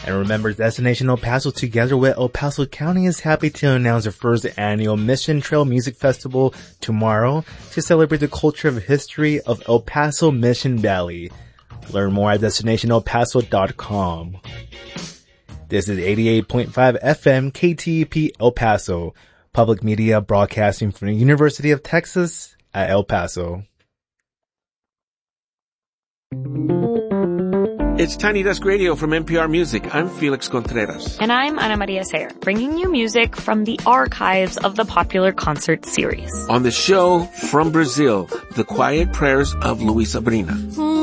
And remember, Destination El Paso, together with El Paso County, is happy to announce their first annual Mission Trail Music Festival tomorrow to celebrate the culture and history of El Paso Mission Valley. Learn more at destinationelpaso.com. This is 88.5 FM KTEP El Paso, public media broadcasting from the University of Texas at El Paso. It's Tiny Desk Radio from NPR Music. I'm Felix Contreras. And I'm Ana Maria Sayer, bringing you music from the archives of the popular concert series. On the show, from Brazil, The Quiet Prayers of Luis Sabrina.